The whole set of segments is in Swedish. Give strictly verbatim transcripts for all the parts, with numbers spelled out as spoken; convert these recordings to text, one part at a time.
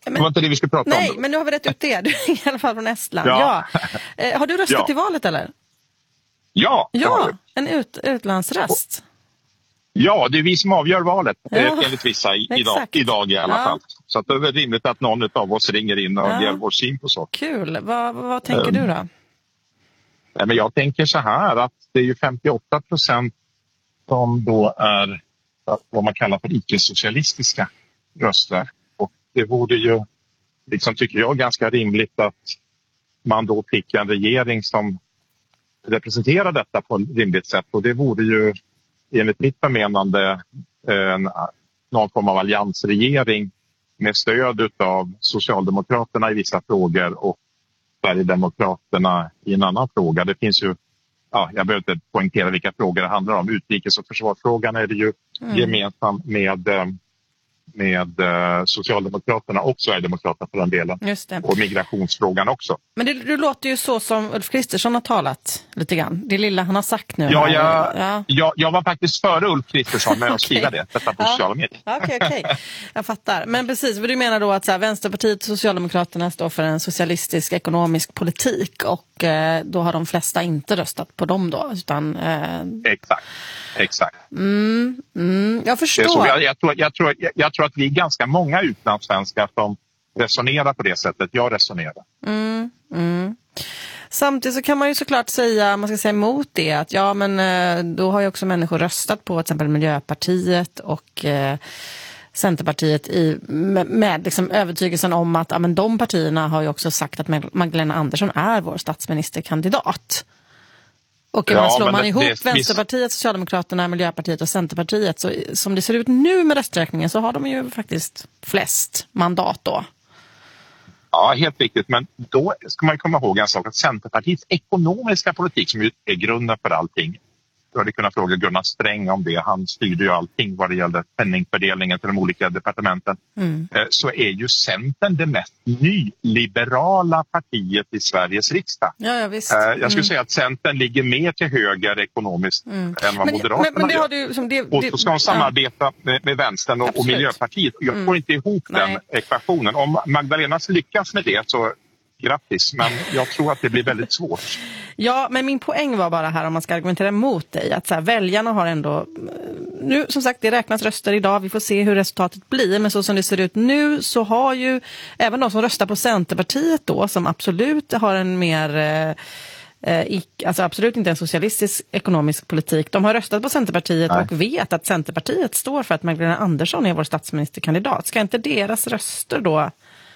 det var inte det vi skulle prata nej, om. Nej, men nu har vi rätt ut det. Du är i alla fall från Estland. Ja. Ja. Eh, har du röstat ja. i valet eller? Ja. Ja, en ut, utlandsröst. Ja, det är vi som avgör valet, ja. enligt vissa i, idag, idag i alla ja. fall. Så att det är rimligt att någon av oss ringer in och ja. ger vår syn på så. Kul. Vad, vad tänker um, du då? Nej, men jag tänker så här att det är ju femtioåtta procent som då är vad man kallar för icke-socialistiska röster. Och det vore ju, liksom tycker jag, ganska rimligt att man då fick en regering som representerar detta på ett rimligt sätt. Och det vore ju enligt mitt förmenande en, någon form av alliansregering med stöd av Socialdemokraterna i vissa frågor och Sverigedemokraterna i en annan fråga. Det finns ju, ja, jag behöver inte poängtera vilka frågor det handlar om. Utrikes- och försvarsfrågan är det ju mm. gemensam med, med Socialdemokraterna och Sverigedemokraterna för den delen. Just det. Och migrationsfrågan också. Men det, det låter ju så som Ulf Kristersson har talat lite grann. Det lilla han har sagt nu. Ja, jag, ja. jag, jag var faktiskt före Ulf Kristersson med att okay. skriva det. Detta på ja. sociala medier. Okej, okay, okej. Okay. Jag fattar. Men precis, för du menar då att så här, Vänsterpartiet och Socialdemokraterna står för en socialistisk ekonomisk politik och eh, då har de flesta inte röstat på dem då, utan... Eh... Exakt, exakt. Mm, mm, jag förstår. Så, jag, jag, tror, jag, tror, jag, jag tror att vi är ganska många utlandssvenskar som resonerar på det sättet. Jag resonerar. Mm, mm. Samtidigt så kan man ju såklart säga, man ska säga emot det, att ja men då har ju också människor röstat på till exempel Miljöpartiet och eh, Centerpartiet i, med, med liksom övertygelsen om att ja, men de partierna har ju också sagt att Magdalena Andersson är vår statsministerkandidat. Och ja, slår man det, ihop det, Vänsterpartiet, Socialdemokraterna, Miljöpartiet och Centerpartiet, så som det ser ut nu med rösträkningen så har de ju faktiskt flest mandat då. Ja, helt riktigt. Men då ska man komma ihåg en sak, att Centerpartiets ekonomiska politik, som ju är grunden för allting. Du hade kunnat fråga Gunnar Sträng om det. Han styrde ju allting vad det gällde penningfördelningen till de olika departementen. Mm. Så är ju Centern det mest nyliberala partiet i Sveriges riksdag. Ja, ja, visst. Jag skulle mm. säga att Centern ligger mer till höger ekonomiskt mm. än vad men, Moderaterna men, men det har du, som det, och så ska de samarbeta ja. med, med Vänstern och, och Miljöpartiet. Jag mm. får inte ihop Nej. den ekvationen. Om Magdalena lyckas med det så... Grattis, men jag tror att det blir väldigt svårt. Ja, men min poäng var bara här, om man ska argumentera emot dig, att så här, väljarna har ändå, nu som sagt det räknas röster idag, vi får se hur resultatet blir, men så som det ser ut nu så har ju även de som röstar på Centerpartiet då, som absolut har en mer eh, alltså absolut inte en socialistisk ekonomisk politik, de har röstat på Centerpartiet Nej. och vet att Centerpartiet står för att Magdalena Andersson är vår statsministerkandidat. Ska inte deras röster då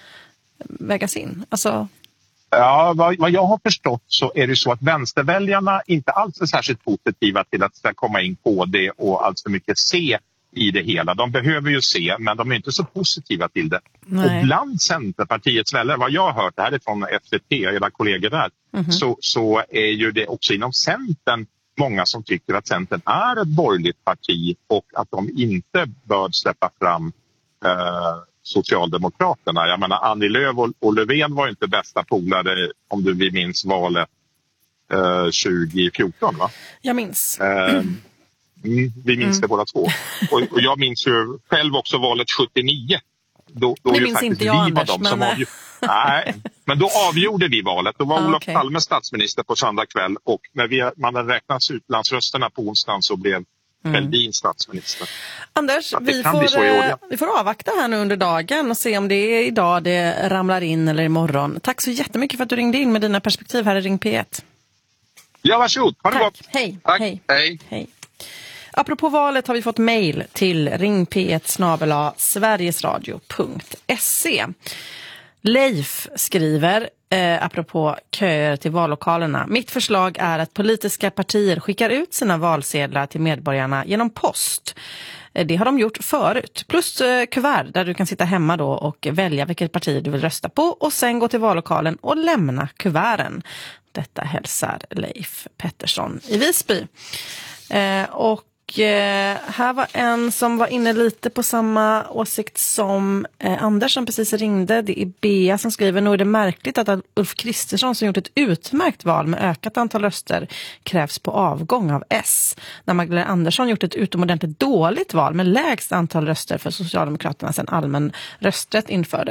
vägas in? Alltså... Ja, vad, vad jag har förstått så är det så att vänsterväljarna inte alls är särskilt positiva till att det ska komma in K D och allt för mycket se i det hela. De behöver ju se, men de är inte så positiva till det. Nej. Och bland Centerpartiets väljare, vad jag har hört, det här är från F D T, era kollegor där, mm-hmm. så, så är ju det också inom Centern många som tycker att Centern är ett borgerligt parti och att de inte bör släppa fram eh, Socialdemokraterna. Jag menar, Annie Lööf och, och Löfven var ju inte bästa polare, om du minns valet eh, tjugo fjorton, va? Jag minns. Eh, mm, vi minns mm. det båda två. Och, och jag minns ju själv också valet sjuttionio. Då, då det minns inte jag, Anders. De men... som avgj... Nej, men då avgjorde vi valet. Då var ah, Olof okay. Palme statsminister på söndag kväll och när vi, man hade räknat utlandsrösterna på onsdagen så blev Fälldin mm. statsminister. Anders, vi får, vi får avvakta här nu under dagen och se om det är idag det ramlar in eller imorgon. Tack så jättemycket för att du ringde in med dina perspektiv här i Ring P ett. Ja, varsågod. Ha det Tack. gott. Hej. Tack. Hej. Hej. Hej. Apropå valet har vi fått mejl till ring p ett snabel-a sverigesradio punkt se. Leif skriver, eh, apropå köer till vallokalerna. Mitt förslag är att politiska partier skickar ut sina valsedlar till medborgarna genom post. Eh, det har de gjort förut. Plus eh, kuvert där du kan sitta hemma då och välja vilket parti du vill rösta på. Och sen gå till vallokalen och lämna kuverten. Detta hälsar Leif Pettersson i Visby. Eh, och här var en som var inne lite på samma åsikt som eh, Anders som precis ringde. Det är Bea som skriver: nog är det märkligt att Ulf Kristersson som gjort ett utmärkt val med ökat antal röster krävs på avgång av S. När Magdalena Andersson gjort ett utomordentligt dåligt val med lägst antal röster för Socialdemokraterna sedan allmän rösträtt infördes.